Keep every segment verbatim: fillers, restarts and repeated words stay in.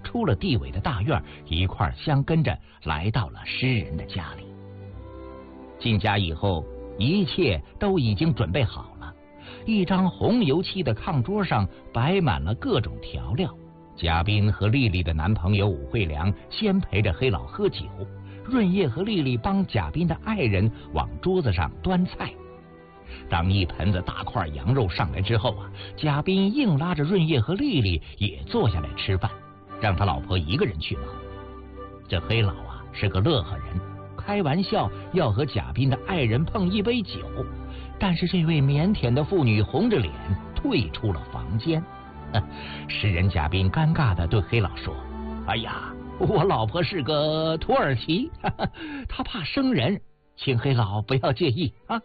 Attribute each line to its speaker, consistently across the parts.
Speaker 1: 出了地委的大院，一块儿相跟着来到了诗人的家里。进家以后，一切都已经准备好了。一张红油漆的炕桌上摆满了各种调料。贾斌和丽丽的男朋友武惠良先陪着黑老喝酒，润叶和丽丽帮贾斌的爱人往桌子上端菜。当一盆子大块羊肉上来之后啊，贾斌硬拉着润叶和丽丽也坐下来吃饭，让他老婆一个人去忙。这黑老啊是个乐呵人，开玩笑要和贾斌的爱人碰一杯酒，但是这位腼腆的妇女红着脸退出了房间。诗人贾斌尴尬地对黑老说：哎呀，我老婆是个土耳其，她怕生人，请黑老不要介意啊。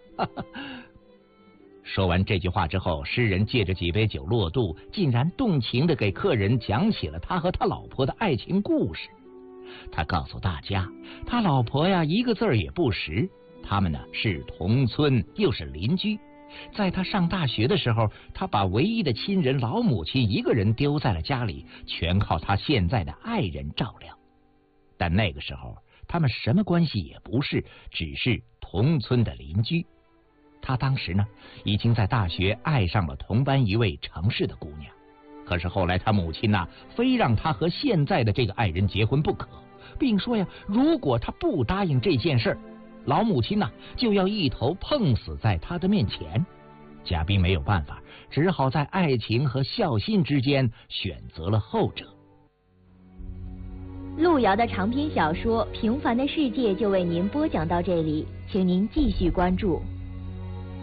Speaker 1: 说完这句话之后，诗人借着几杯酒落肚，竟然动情地给客人讲起了他和他老婆的爱情故事。他告诉大家，他老婆呀一个字儿也不识，他们呢是同村又是邻居。在他上大学的时候，他把唯一的亲人老母亲一个人丢在了家里，全靠他现在的爱人照料。但那个时候他们什么关系也不是，只是同村的邻居。他当时呢已经在大学爱上了同班一位城市的姑娘，可是后来他母亲呐非让他和现在的这个爱人结婚不可，并说呀，如果他不答应这件事，老母亲呐就要一头碰死在他的面前。贾斌没有办法，只好在爱情和孝心之间选择了后者。
Speaker 2: 路遥的长篇小说《平凡的世界》就为您播讲到这里，请您继续关注。